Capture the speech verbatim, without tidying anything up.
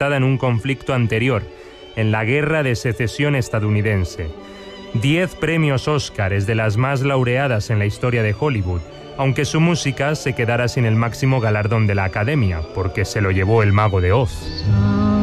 ambientada en un conflicto anterior, en la Guerra de Secesión estadounidense. Diez premios Oscar, es de las más laureadas en la historia de Hollywood, aunque su música se quedara sin el máximo galardón de la Academia, porque se lo llevó El Mago de Oz.